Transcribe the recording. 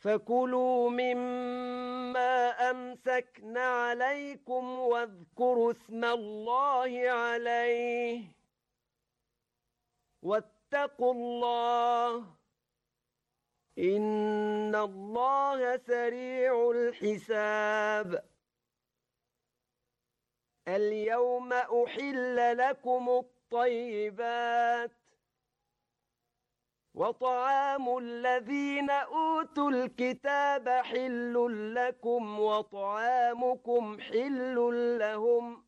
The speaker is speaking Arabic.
فكلوا مما أمسكن عليكم واذكروا اسم الله عليه واتقوا الله إن الله سريع الحساب. اليوم أحل لكم الطيبات وطعام الذين أوتوا الكتاب حل لكم وطعامكم حل لهم